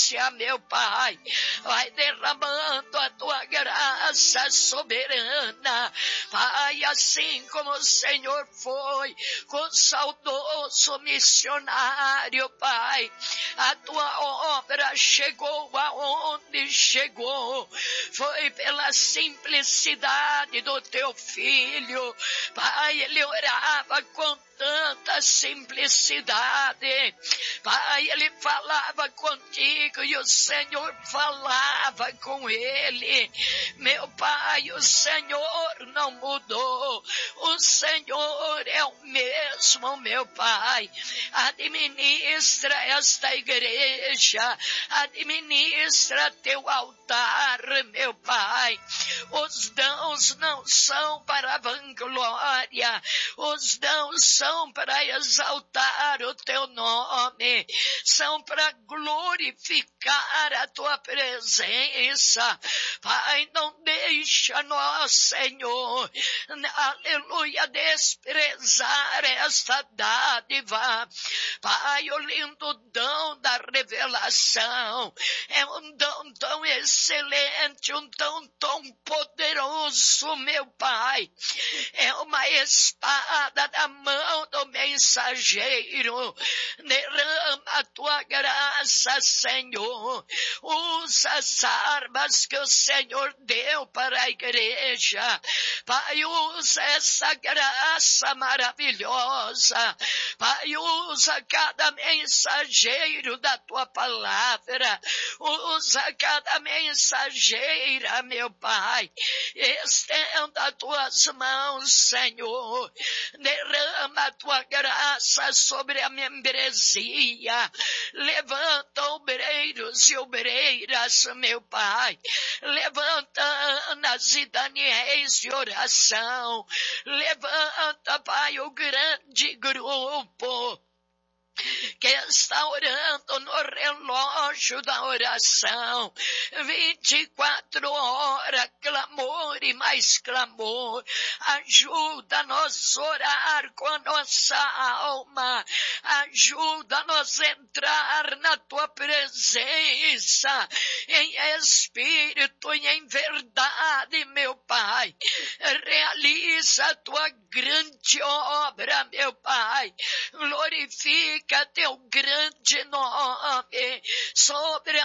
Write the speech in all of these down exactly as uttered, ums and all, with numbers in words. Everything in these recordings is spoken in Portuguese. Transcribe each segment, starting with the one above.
misericórdia, meu Pai. Vai derramando a tua graça soberana, Pai, assim como o Senhor foi com o saudoso missionário, Pai. A tua obra chegou aonde chegou, foi pela simplicidade do teu filho, Pai. Ele orava com tanta simplicidade, Pai. Ele falava contigo e o Senhor falava com ele, meu Pai. O Senhor não mudou, o Senhor é o mesmo, meu Pai. Administra esta igreja, administra teu altar, meu Pai. Os dons não são para vanglória, os dons são para exaltar o teu nome, são para glorificar a tua presença, Pai. Não deixa nós, Senhor, aleluia, desprezar esta dádiva, Pai. O lindo dom da revelação é um dom tão excelente, um dom tão poderoso, meu Pai. É uma espada da mão do mensageiro. Derrama a tua graça, Senhor. Usa as armas que o Senhor deu para a igreja, Pai. Usa essa graça maravilhosa, Pai. Usa cada mensageiro da tua palavra, usa cada mensageira, meu Pai. Estenda as tuas mãos, Senhor. Derrama a tua graça sobre a membresia. Levanta obreiros e obreiras, meu Pai. Levanta Anas e Daniéis de oração. Levanta, Pai, o grande grupo que está orando no relógio da oração, vinte e quatro horas, clamor e mais clamor. Ajuda-nos a orar com a nossa alma, ajuda-nos a entrar na tua presença, em espírito e em verdade, meu Pai. Realiza a tua grande obra, meu Pai. Glorifica teu grande nome sobre a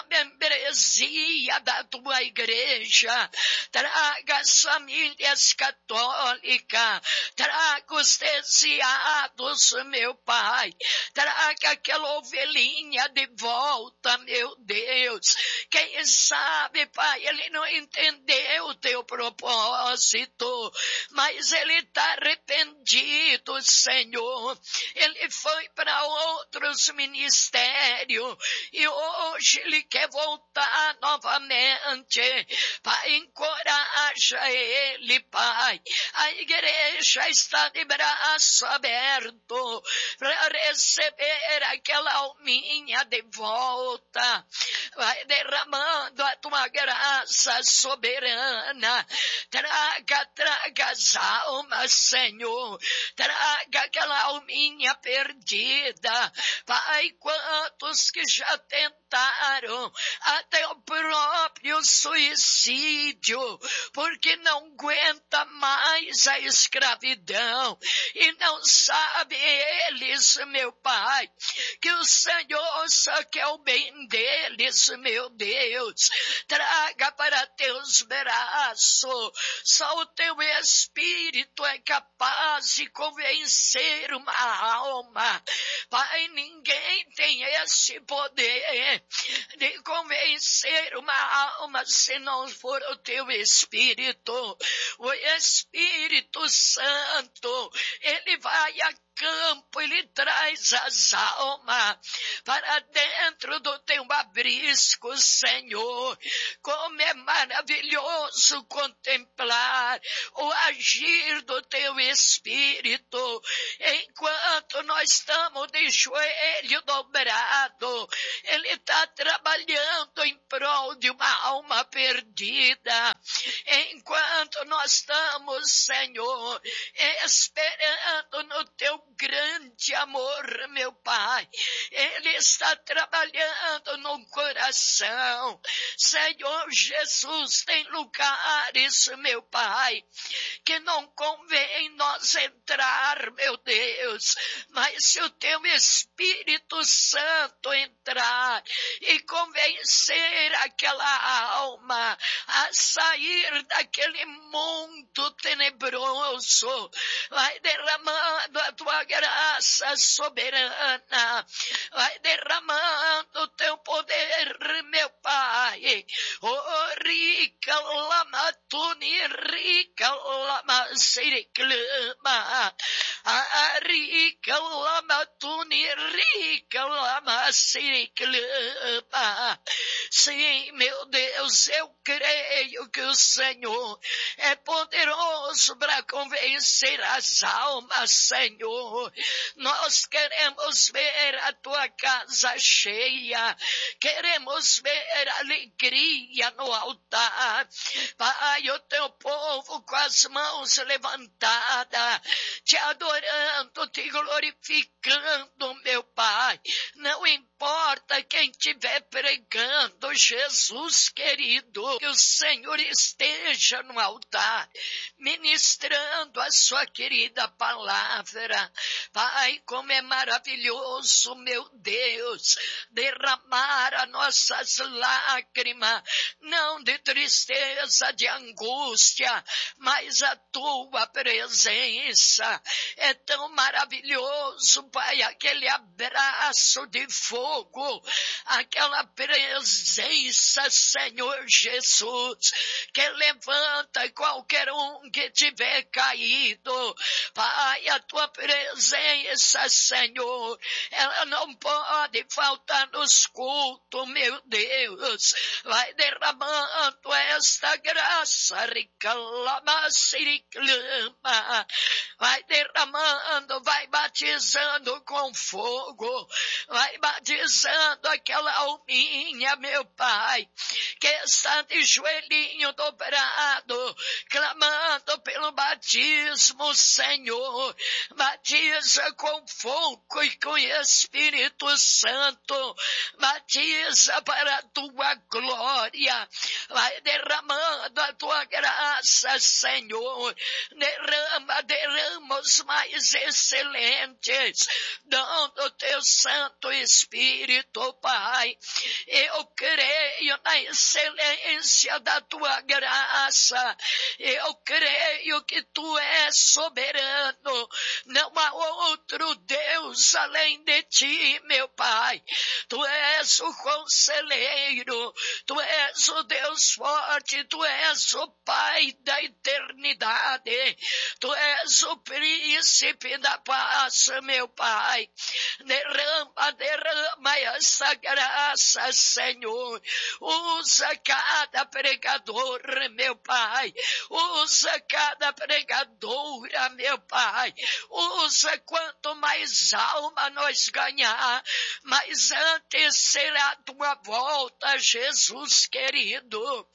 membresia da tua igreja. Traga as famílias católicas, traga os desviados, meu Pai. Traga aquela ovelhinha de volta, meu Deus. Quem sabe, Pai, ele não entendeu o teu propósito, mas ele está arrependido, Senhor. Ele foi para outros ministérios e hoje ele quer voltar novamente. Pai, encoraja ele, Pai. A igreja está de braço aberto para receber aquela alminha de volta. Vai derramando a tua graça soberana. Traga, traga as almas, Senhor. Traga aquela alminha perdida. Pai, quantos que já tentaram até o próprio suicídio, porque não aguenta mais a escravidão, e não sabe eles, meu Pai, que o Senhor só quer o bem deles, meu Deus. Traga para teus braços, só o teu Espírito é capaz de convencer uma alma. Pai, ninguém tem esse poder de convencer uma alma se não for o teu Espírito. O Espírito Santo, ele vai a campo, ele traz as almas para dentro do teu abrisco, Senhor. Como é maravilhoso contemplar o agir do teu Espírito enquanto nós estamos de joelho dobrado. Ele está trabalhando em prol de uma alma perdida, enquanto nós estamos, Senhor, esperando no teu grande amor, meu Pai. Ele está trabalhando no coração coração. Senhor Jesus, tem lugares, meu Pai, que não convém nós entrar, meu Deus, mas se o teu Espírito Santo entrar e convencer aquela alma a sair daquele mundo tenebroso, vai derramando a tua graça soberana, vai derramando o teu poder, meu Pai. Oh, rica lama tuni, rica lama siriclama, a rica lama tuni, rica lama siriclama. Sim, meu Deus, eu creio que o Senhor é poderoso para convencer as almas, Senhor. Nós queremos ver a tua casa cheia, queremos ver alegria no altar. Pai, o teu povo com as mãos levantadas, te adorando, te glorificando, meu Pai. Não importa quem estiver pregando, Jesus querido, que o Senhor esteja no altar, ministrando a sua querida palavra. Pai, como é maravilhoso, meu Deus, derramar as nossas lágrimas, não de tristeza, de angústia, mas a tua presença é tão maravilhoso, Pai, aquele abraço de fogo, aquela presença, Senhor Jesus, que levanta qualquer um que tiver caído. Pai, a tua presença, Senhor, ela não pode faltar nos cultos, meu Deus. Vai derramando esta graça, reclama, se reclama. Vai derramando, vai batizando com fogo, vai batizando aquela alminha, meu Pai, que está de joelhinho dobrado, clamando pelo batismo, Senhor. Batiza com fogo e com Espírito Santo, batiza para a tua glória, vai derramando a tua graça, Senhor. Derrama, derrama os mais excelentes, dando o teu Santo Espírito, Pai. Eu creio na excelência da tua graça, eu creio que tu és soberano, não há outro Deus além de ti, meu Pai. Tu és o conselheiro, tu és o Deus forte, tu és o Pai da eternidade, tu és o príncipe da paz, meu Pai. Derrama, derrama essa graça, Senhor. Usa cada pregador, meu Pai. Usa cada pregadora, meu Pai. Usa quanto mais alma nós ganhar, mas antes será a tua volta, Jesus querido.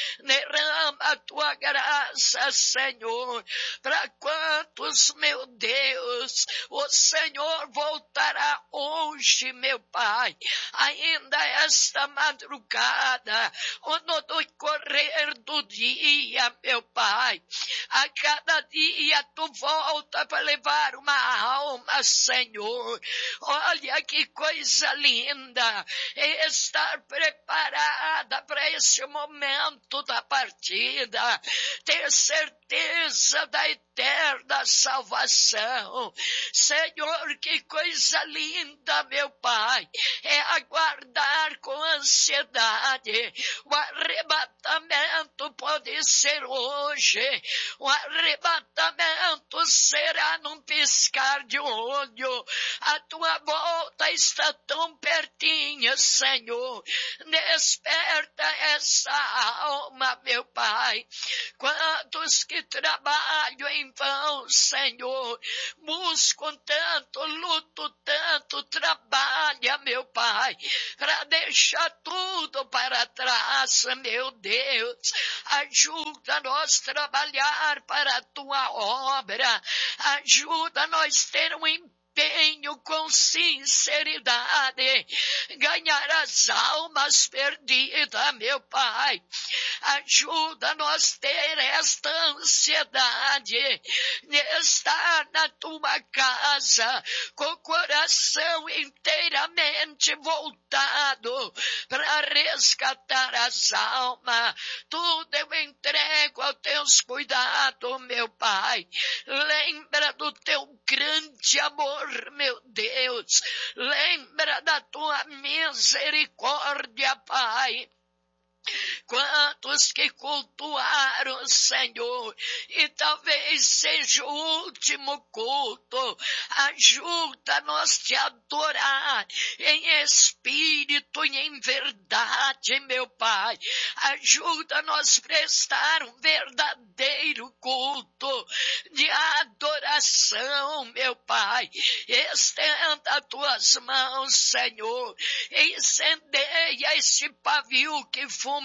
Derrama a tua graça, Senhor, para quantos, meu Deus, o Senhor voltará hoje, meu Pai, ainda esta madrugada, ou no decorrer do dia, meu Pai. A cada dia tu volta para levar uma alma, Senhor. Olha que coisa linda estar preparada para esse momento da partida, ter certeza da eterna salvação. Senhor, que coisa linda, meu Pai, é aguardar com ansiedade. O arrebatamento pode ser hoje, o arrebatamento será num piscar de olho. A tua volta está tão pertinho, Senhor. Desperta essa alma, meu Pai. Quantos que trabalham em vão, Senhor, buscam tanto, luto tanto, trabalha, meu Pai, para deixar tudo para trás, meu Deus. Ajuda-nos a trabalhar para a tua obra, ajuda-nos a ter um emprego empenho, com sinceridade, ganhar as almas perdidas, meu Pai. Ajuda-nos a ter esta ansiedade de estar na tua casa com o coração inteiramente voltado para resgatar as almas. Tudo eu entrego aos teus cuidados, meu Pai. Lembra do teu grande amor, meu Deus. Lembra da tua misericórdia, Pai. Quantos que cultuaram, Senhor, e talvez seja o último culto, ajuda-nos a te adorar em espírito e em verdade, meu Pai. Ajuda-nos a prestar um verdadeiro culto de adoração, meu Pai. Estenda as tuas mãos, Senhor, e incendeia esse pavio que fumega.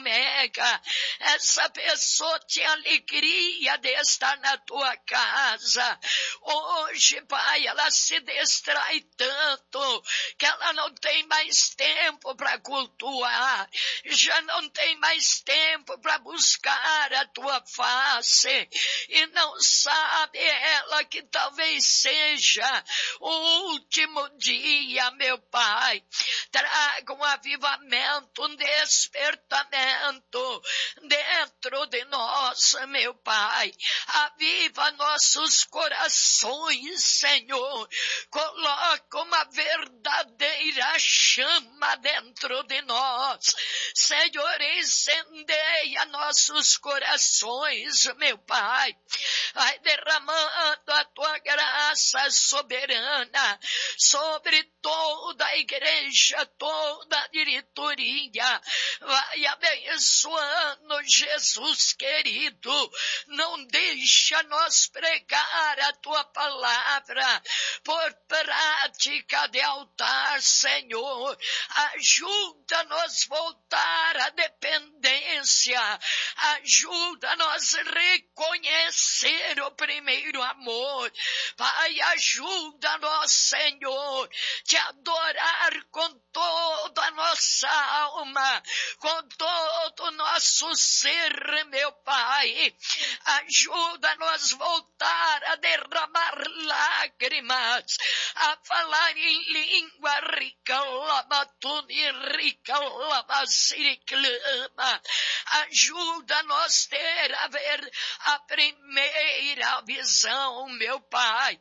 Essa pessoa tem alegria de estar na tua casa. Hoje, Pai, ela se distrai tanto que ela não tem mais tempo para cultuar, já não tem mais tempo para buscar a tua face, e não sabe ela que talvez seja o último dia, meu Pai. Traga um avivamento, um despertamento dentro de nós, meu Pai. Aviva nossos corações, Senhor. Coloca uma verdadeira chama dentro de nós. Senhor, incendeia nossos corações, meu Pai. Vai derramando a tua graça soberana sobre toda a igreja, toda a diretoria. Vai abençoando, Jesus querido. Não deixa nós pregar a tua palavra por prática de altar, Senhor. Ajuda-nos a voltar à dependência. Ajuda-nos a reconhecer o primeiro amor. Pai, ajuda-nos, Senhor, te adorar com toda a nossa alma, com todo o nosso ser, meu Pai. Ajuda-nos a voltar a derramar lágrimas, a falar em língua rica, lamatuni rica, lamasiriclama. Ajuda-nos a ter a ver a primeira visão, meu Pai.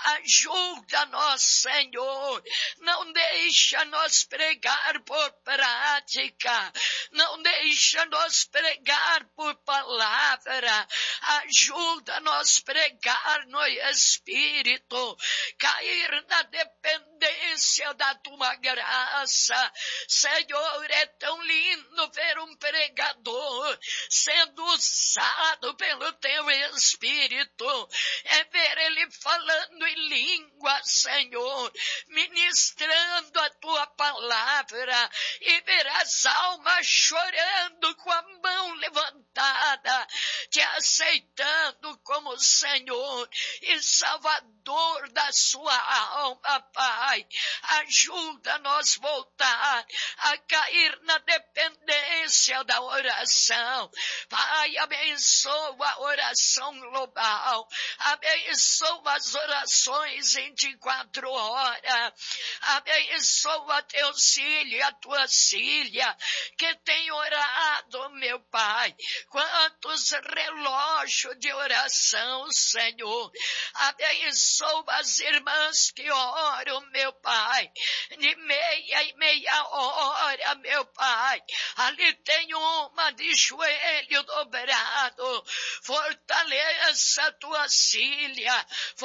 Ajuda-nos, Senhor. Não deixa-nos pregar por prática. Não deixa-nos pregar por palavra. Ajuda-nos a pregar no Espírito. Cair na dependência da tua graça. Senhor, é tão lindo ver um pregador sendo usado pelo teu Espírito. É ver ele falando em língua, Senhor, ministrando a tua palavra, e ver as almas chorando com a mão levantada, te aceitando como Senhor e Salvador da sua alma, Pai. Ajuda-nos a voltar a cair na dependência da oração. Pai, abençoa a oração global. Abençoa as orações vinte e quatro horas. Abençoa teu filho e a tua filha que tem orado, meu Pai. Quantos relógios de oração, Senhor. Abençoa as irmãs que oram, meu Pai, de meia e meia hora, meu Pai. Ali tem uma de joelho dobrado. Fortaleça a tua filha.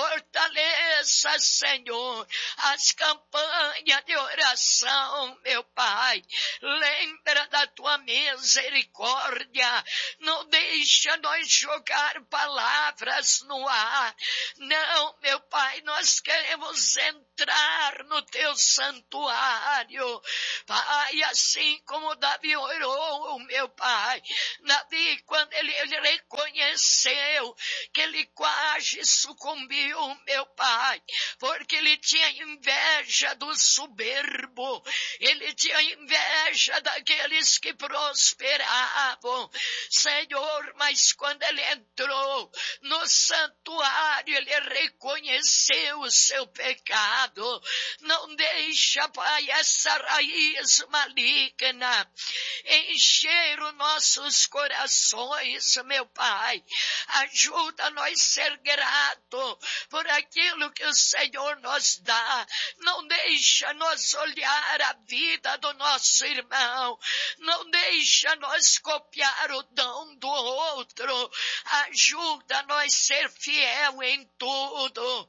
Fortaleça, Senhor, as campanhas de oração, meu Pai. Lembra da tua misericórdia. Não deixa nós jogar palavras no ar. Não, meu Pai, nós queremos entrar no teu santuário. Pai, assim como Davi orou, meu Pai, Davi, quando ele, ele reconheceu que ele quase sucumbiu, meu pai, porque ele tinha inveja do soberbo, ele tinha inveja daqueles que prosperavam, Senhor, mas quando ele entrou no santuário, ele reconheceu o seu pecado. Não deixa, Pai, essa raiz maligna encher os nossos corações, meu Pai. Ajuda nós a ser grato por aquilo que o Senhor nos dá. Não deixa nós olhar a vida do nosso irmão. Não deixa nós copiar o dom do outro. Ajuda nós a ser fiel em tudo.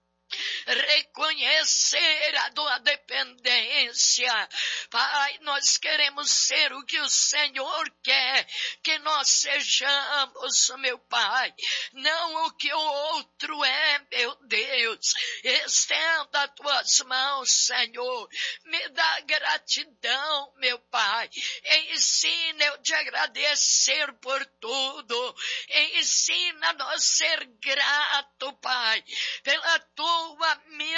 Reconhecer a tua dependência. Pai, nós queremos ser o que o Senhor quer que nós sejamos, meu Pai, não o que o outro é, meu Deus. Estenda as tuas mãos, Senhor, me dá gratidão, meu Pai. Ensina eu te agradecer por tudo. Ensina nós ser grato, Pai, pela tua tua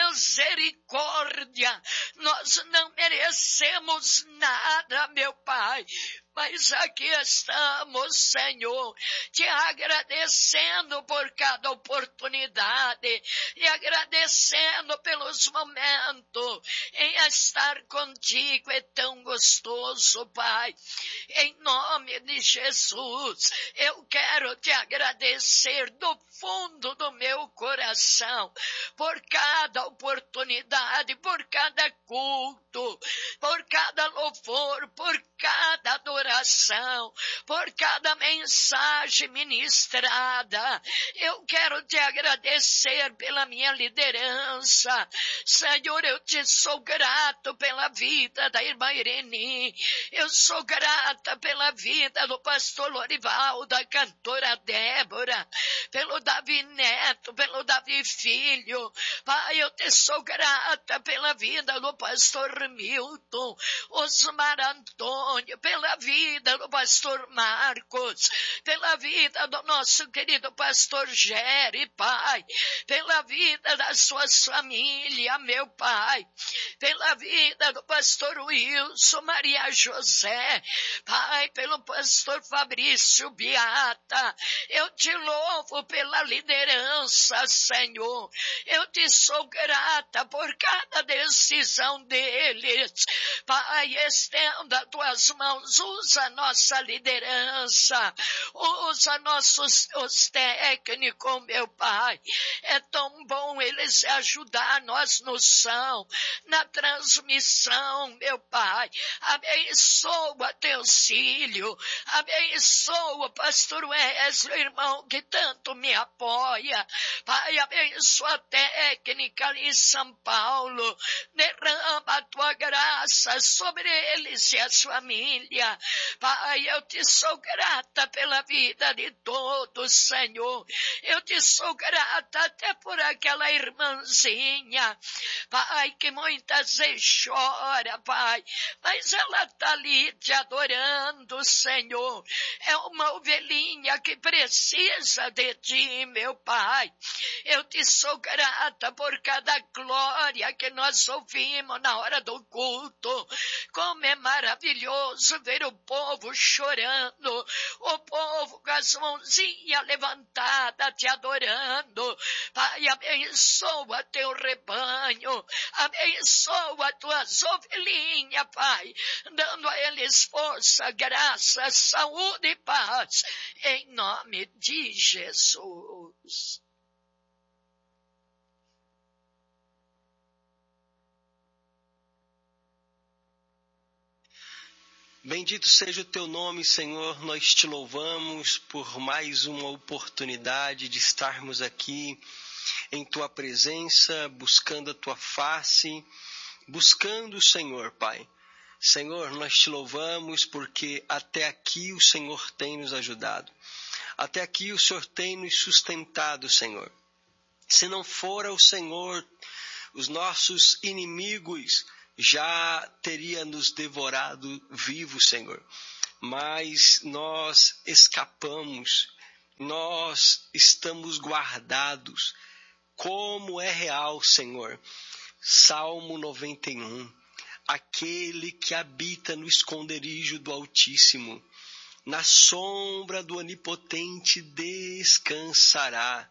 misericórdia. Nós não merecemos nada, meu Pai, mas aqui estamos, Senhor, te agradecendo por cada oportunidade e agradecendo pelos momentos em estar contigo. É tão gostoso, Pai. Em nome de Jesus, eu quero te agradecer do fundo do meu coração por cada oportunidade, por cada culto, por cada louvor, por cada adoração, por cada mensagem ministrada. Eu quero te agradecer pela minha liderança. Senhor, eu te sou grato pela vida da irmã Irene. Eu sou grata pela vida do pastor Lorival, da cantora Débora, pelo Davi Neto, pelo Davi Filho. Pai, eu te sou grata pela vida do pastor Milton, Osmar Antônio, pela vida do pastor Marcos, pela vida do nosso querido pastor Jerry, Pai, pela vida das suas famílias, meu Pai, pela vida do pastor Wilson, Maria José, Pai, pelo pastor Fabrício Beata. Eu te louvo pela liderança, Senhor. Eu te sou grata por cada decisão deles. Pai, estenda tuas mãos, usa a nossa liderança, usa nossos os técnicos, meu Pai. É tão bom eles ajudar nós no som, na transmissão, meu Pai. Abençoa teus filhos, abençoa o pastor Wesley, irmão, que tanto me apoia. Pai, abençoa a técnica ali em São Paulo, derrama a tua graça sobre eles e a família. Pai, eu te sou grata pela vida de todos, Senhor. Eu te sou grata até por aquela irmãzinha, Pai, que muitas vezes chora, Pai, mas ela está ali te adorando, Senhor. É uma ovelhinha que precisa de ti, meu Pai. Eu te sou grata por cada glória que nós ouvimos na hora do culto. Como é maravilhoso ver o povo chorando, o povo com as mãozinhas levantadas te adorando. Pai, abençoa teu rebanho, abençoa tuas ovelhinhas, Pai, dando a eles força, graça, saúde e paz, em nome de Jesus. Bendito seja o teu nome, Senhor. Nós te louvamos por mais uma oportunidade de estarmos aqui em tua presença, buscando a tua face, buscando o Senhor, Pai. Senhor, nós te louvamos porque até aqui o Senhor tem nos ajudado. Até aqui o Senhor tem nos sustentado, Senhor. Se não fora o Senhor, os nossos inimigos já teria nos devorado vivos, Senhor. mas nós escapamos, nós estamos guardados. Como é real, Senhor. Salmo noventa e um. Aquele que habita no esconderijo do Altíssimo, na sombra do Onipotente descansará.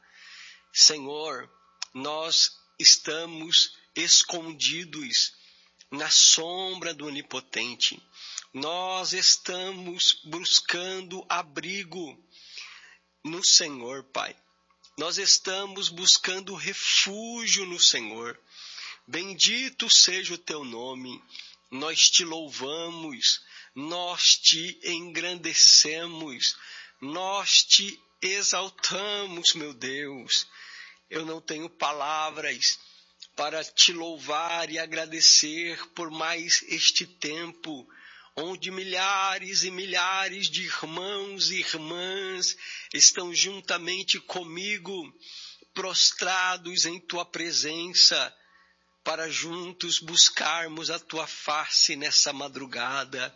Senhor, nós estamos escondidos na sombra do Onipotente. Nós estamos buscando abrigo no Senhor, Pai. Nós estamos buscando refúgio no Senhor. Bendito seja o teu nome. Nós te louvamos, nós te engrandecemos, nós te exaltamos, meu Deus. Eu não tenho palavras para te louvar e agradecer por mais este tempo, onde milhares e milhares de irmãos e irmãs estão juntamente comigo, prostrados em tua presença, para juntos buscarmos a tua face nessa madrugada.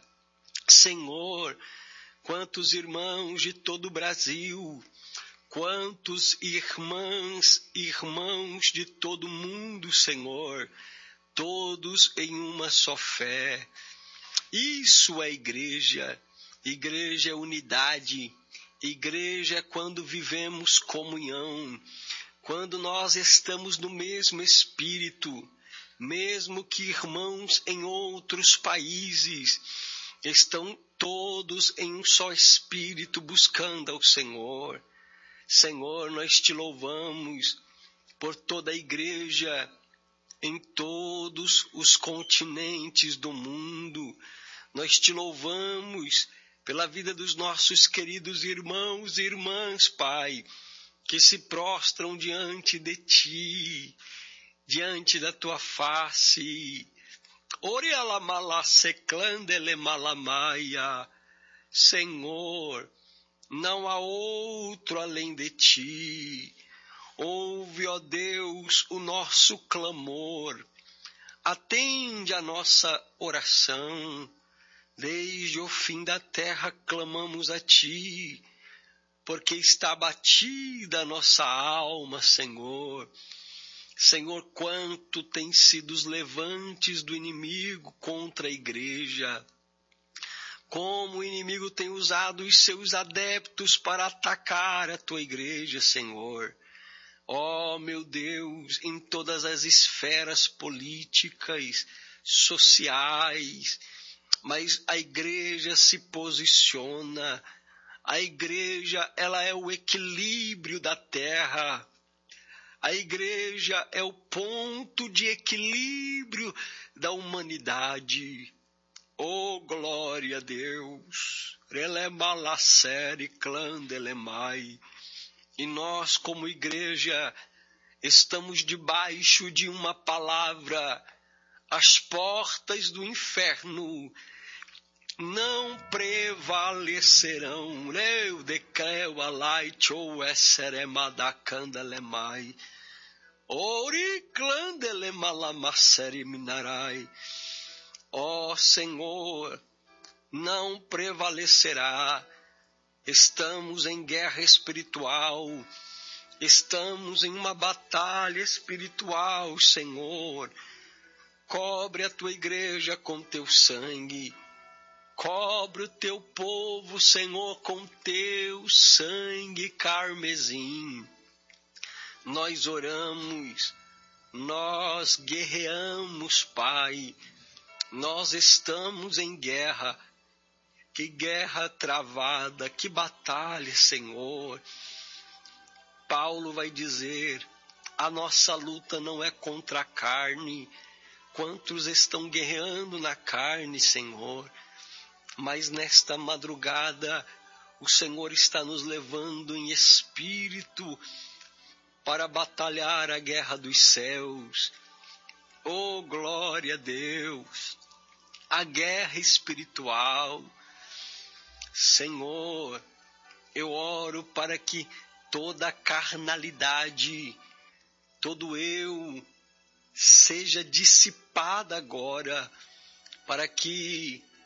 Senhor, quantos irmãos de todo o Brasil, quantos irmãs e irmãos de todo o mundo, Senhor, todos em uma só fé. Isso é igreja. Igreja é unidade. Igreja é quando vivemos comunhão, quando nós estamos no mesmo espírito, mesmo que irmãos em outros países estão todos em um só espírito buscando ao Senhor. Senhor, nós te louvamos por toda a igreja em todos os continentes do mundo. Nós te louvamos pela vida dos nossos queridos irmãos e irmãs, Pai, que se prostram diante de ti, diante da tua face. Senhor, não há outro além de ti. Ouve, ó Deus, o nosso clamor. Atende a nossa oração. Desde o fim da terra clamamos a ti, porque está abatida a nossa alma, Senhor. Senhor, quanto têm sido os levantes do inimigo contra a igreja. Como o inimigo tem usado os seus adeptos para atacar a tua igreja, Senhor. Ó, meu Deus, em todas as esferas políticas, sociais, mas a igreja se posiciona. A igreja, ela é o equilíbrio da terra. A igreja é o ponto de equilíbrio da humanidade. Oh, glória a Deus! E nós, como igreja, estamos debaixo de uma palavra. As portas do inferno não prevalecerão. Eu declaro a light ou esseremadacandalemai. Oriclandelemalamasseriminarai. Ó Senhor, não prevalecerá. Estamos em guerra espiritual. Estamos em uma batalha espiritual, Senhor. Cobre a tua igreja com teu sangue. Cobre o teu povo, Senhor, com teu sangue carmesim. Nós oramos, nós guerreamos, Pai. Nós estamos em guerra. Que guerra travada, que batalha, Senhor. Paulo vai dizer, a nossa luta não é contra a carne. Quantos estão guerreando na carne, Senhor? Mas nesta madrugada, o Senhor está nos levando em espírito para batalhar a guerra dos céus. Oh, glória a Deus! A guerra espiritual. Senhor, eu oro para que toda a carnalidade, todo eu, seja dissipada agora, para que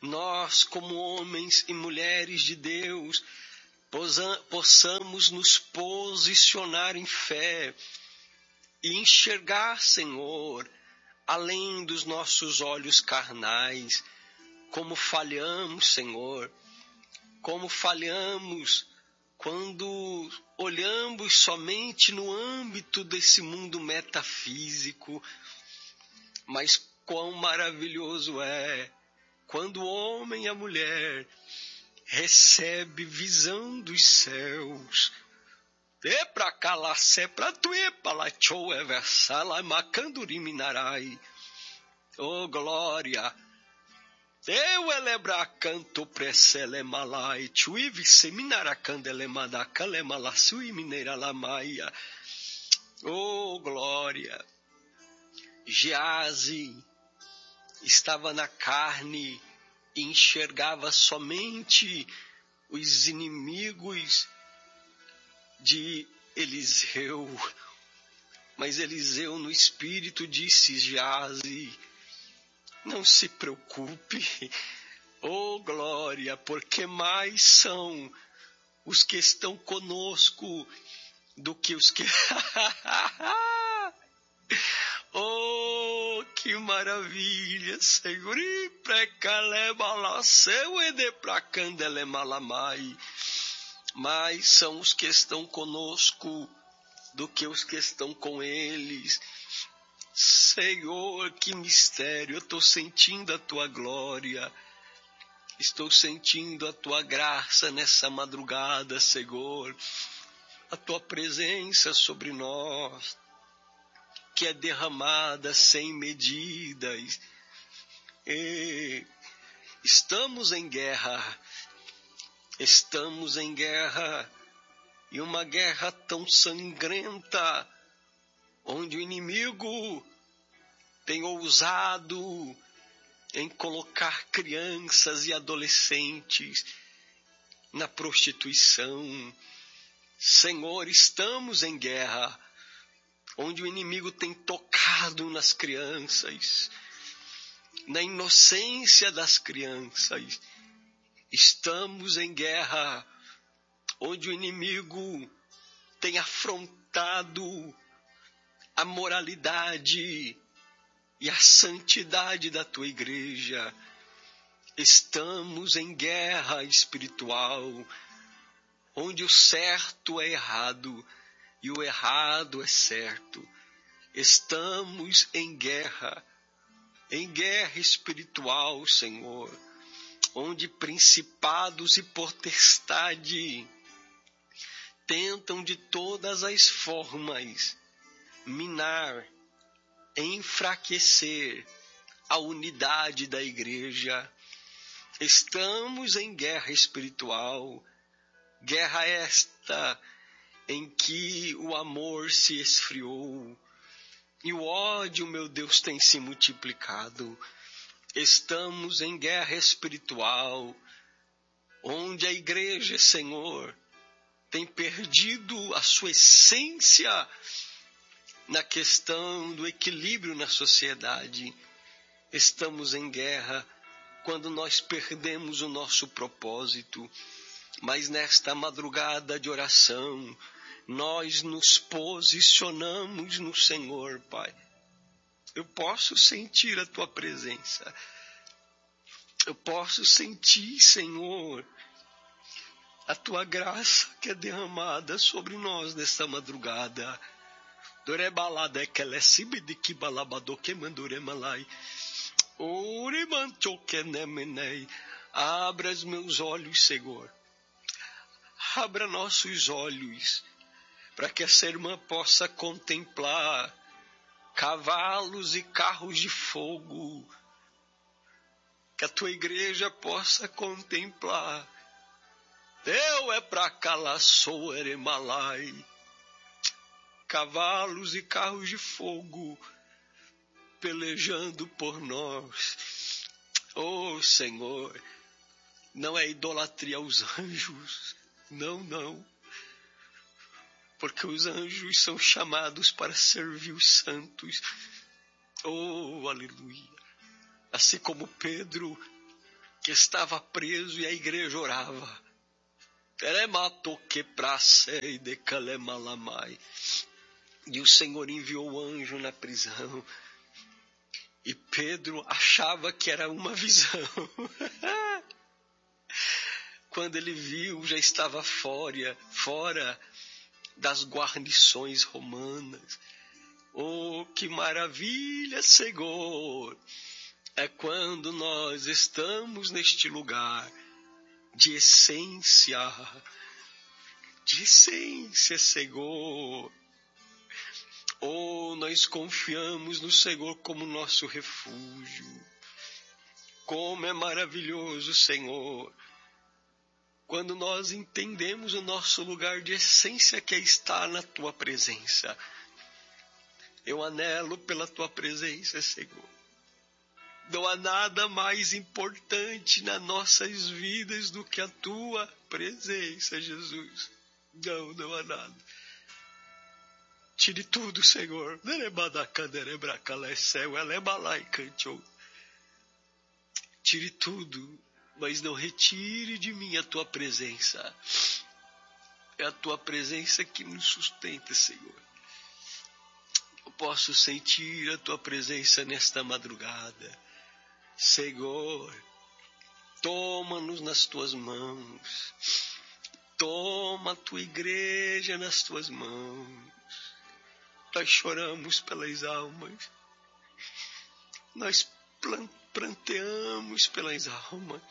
nós, como homens e mulheres de Deus, possamos nos posicionar em fé e enxergar, Senhor, além dos nossos olhos carnais, como falhamos, Senhor, como falhamos quando olhamos somente no âmbito desse mundo metafísico, mas quão maravilhoso é quando o homem e a mulher recebe visão dos céus. E pra cá, sé pra tu e para tchou é versala macanduri minarai. Oh glória! Eu elebra canto presele malai chuivi seminara candele madacale malasui mineira lamaia. Oh glória! Geazi estava na carne e enxergava somente os inimigos de Eliseu. Mas Eliseu no espírito disse: Geazi, não se preocupe, oh glória, porque mais são os que estão conosco do que os que... Oh, que maravilha, Senhor! Mais são os que estão conosco do que os que estão com eles. Senhor, que mistério! Eu estou sentindo a tua glória. Estou sentindo a tua graça nessa madrugada, Senhor. A tua presença sobre nós, que é derramada sem medidas. E estamos em guerra, estamos em guerra, e uma guerra tão sangrenta, onde o inimigo tem ousado em colocar crianças e adolescentes na prostituição. Senhor, estamos em guerra, onde o inimigo tem tocado nas crianças, na inocência das crianças. Estamos em guerra, onde o inimigo tem afrontado a moralidade e a santidade da tua igreja. Estamos em guerra espiritual, onde o certo é errado e o errado é certo. Estamos em guerra, em guerra espiritual, Senhor, onde principados e potestade tentam de todas as formas minar, enfraquecer a unidade da igreja. Estamos em guerra espiritual, guerra esta em que o amor se esfriou e o ódio, meu Deus, tem se multiplicado. Estamos em guerra espiritual, onde a igreja, Senhor, tem perdido a sua essência na questão do equilíbrio na sociedade. Estamos em guerra quando nós perdemos o nosso propósito, mas nesta madrugada de oração, nós nos posicionamos no Senhor, Pai. Eu posso sentir a tua presença. Eu posso sentir, Senhor, a tua graça que é derramada sobre nós nesta madrugada. Dorebalada que ela é de que balabado que manduremalai. Orimanto que nemenei. Abra os meus olhos, Senhor. Abra nossos olhos para que essa irmã possa contemplar cavalos e carros de fogo. Que a tua igreja possa contemplar. Eu é para calaçou eremalai. Cavalos e carros de fogo pelejando por nós. Oh Senhor, não é idolatria aos anjos. Não, não. Porque os anjos são chamados para servir os santos. Oh, aleluia. Assim como Pedro que estava preso e a igreja orava. E o Senhor enviou o anjo na prisão. E Pedro achava que era uma visão. Quando ele viu, já estava fora, fora das guarnições romanas. Oh, que maravilha, Senhor! É quando nós estamos neste lugar de essência, de essência, Senhor. Oh, nós confiamos no Senhor como nosso refúgio. Como é maravilhoso, Senhor, quando nós entendemos o nosso lugar de essência que é estar na Tua presença. Eu anelo pela Tua presença, Senhor. Não há nada mais importante nas nossas vidas do que a Tua presença, Jesus. Não, não há nada. Tire tudo, Senhor. Tire tudo, mas não retire de mim a Tua presença. É a Tua presença que nos sustenta, Senhor. Eu posso sentir a Tua presença nesta madrugada. Senhor, toma-nos nas Tuas mãos. Toma a Tua igreja nas Tuas mãos. Nós choramos pelas almas. Nós pranteamos pelas almas.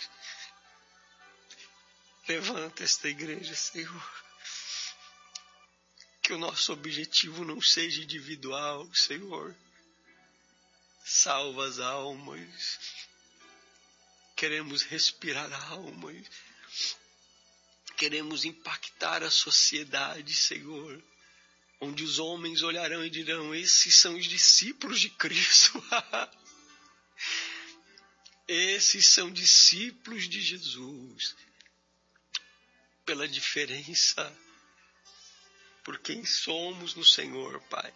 Levanta esta igreja, Senhor. Que o nosso objetivo não seja individual, Senhor. Salva as almas. Queremos respirar almas. Queremos impactar a sociedade, Senhor. Onde os homens olharão e dirão, esses são os discípulos de Cristo. Esses são discípulos de Jesus. Pela diferença, por quem somos no Senhor, Pai.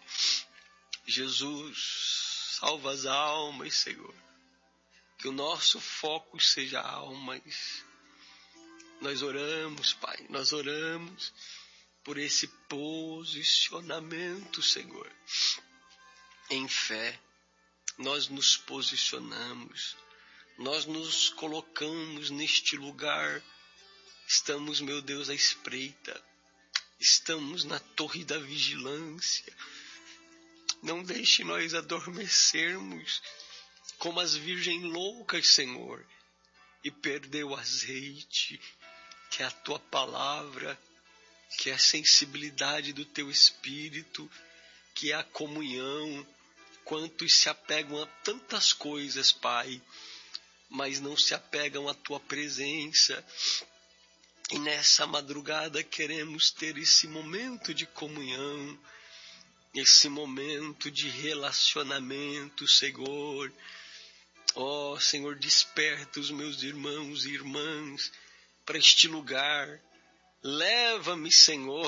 Jesus, salva as almas, Senhor. Que o nosso foco seja almas. Nós oramos, Pai, nós oramos por esse posicionamento, Senhor. Em fé, nós nos posicionamos, nós nos colocamos neste lugar. Estamos, meu Deus, à espreita. Estamos na torre da vigilância. Não deixe nós adormecermos como as virgens loucas, Senhor, e perder o azeite, que é a Tua palavra, que é a sensibilidade do Teu Espírito, que é a comunhão. Quantos se apegam a tantas coisas, Pai, mas não se apegam à Tua presença. E nessa madrugada queremos ter esse momento de comunhão, esse momento de relacionamento, Senhor. Ó, oh, Senhor, desperta os meus irmãos e irmãs para este lugar. Leva-me, Senhor,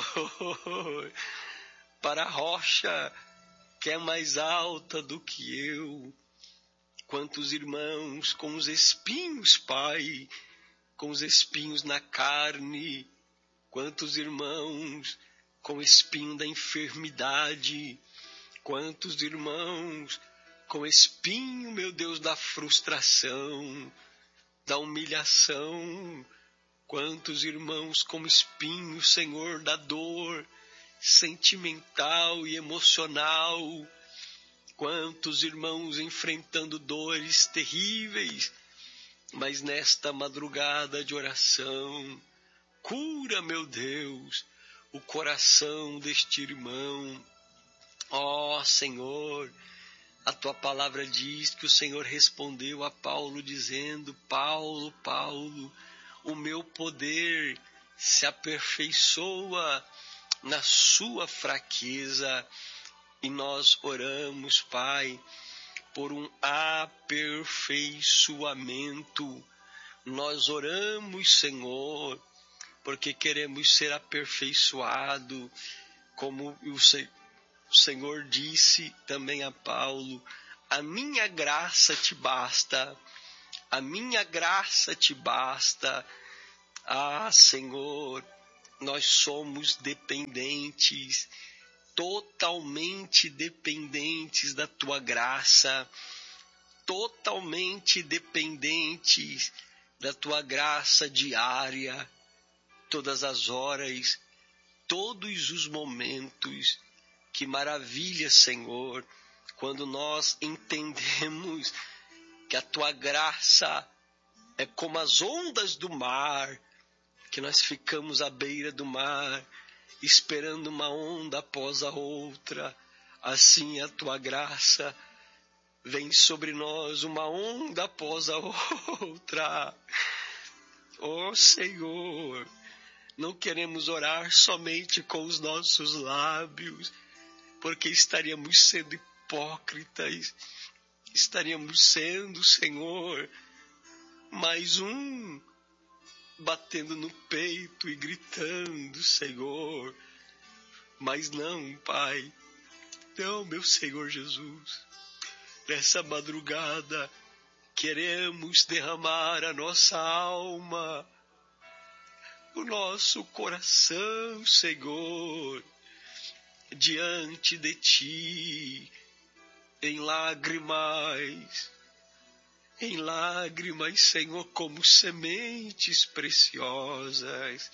para a rocha que é mais alta do que eu. Quantos irmãos com os espinhos, Pai, com os espinhos na carne. Quantos irmãos com o espinho da enfermidade. Quantos irmãos com o espinho, meu Deus, da frustração, da humilhação. Quantos irmãos com espinho, Senhor, da dor sentimental e emocional. Quantos irmãos enfrentando dores terríveis, mas nesta madrugada de oração, cura, meu Deus, o coração deste irmão. Ó, Senhor, a Tua palavra diz que o Senhor respondeu a Paulo dizendo, Paulo, Paulo, o meu poder se aperfeiçoa na sua fraqueza. E nós oramos, Pai, por um aperfeiçoamento. Nós oramos, Senhor, porque queremos ser aperfeiçoados, como o Senhor disse também a Paulo, a minha graça te basta, A minha graça te basta. Ah, Senhor, nós somos dependentes, totalmente dependentes da tua graça, totalmente dependentes da tua graça diária, todas as horas, todos os momentos. Que maravilha, Senhor, quando nós entendemos que a tua graça é como as ondas do mar, que nós ficamos à beira do mar, esperando uma onda após a outra. Assim a tua graça vem sobre nós, uma onda após a outra. Ó Senhor, não queremos orar somente com os nossos lábios, porque estaríamos sendo hipócritas, estaríamos sendo, Senhor, mais um batendo no peito e gritando, Senhor. Mas não, Pai, não, meu Senhor Jesus. Nessa madrugada, queremos derramar a nossa alma, o nosso coração, Senhor, diante de Ti, em lágrimas, em lágrimas, Senhor, como sementes preciosas.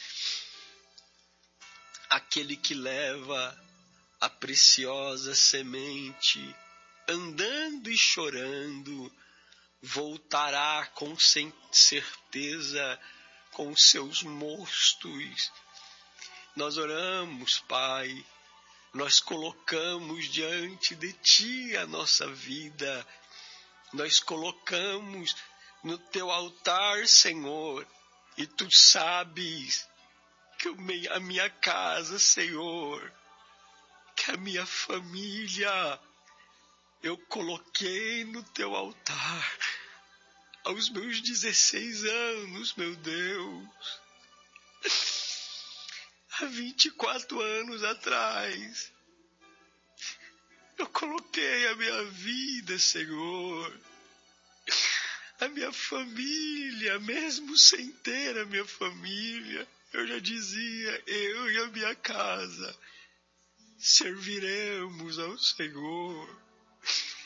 Aquele que leva a preciosa semente, andando e chorando, voltará com certeza com os seus mostos. Nós oramos, Pai, nós colocamos diante de Ti a nossa vida, nós colocamos no Teu altar, Senhor, e Tu sabes que a minha casa, Senhor, que a minha família, eu coloquei no Teu altar aos meus dezesseis anos, meu Deus, há vinte e quatro anos atrás, eu coloquei a minha vida, Senhor, a minha família, mesmo sem ter a minha família, eu já dizia, eu e a minha casa serviremos ao Senhor.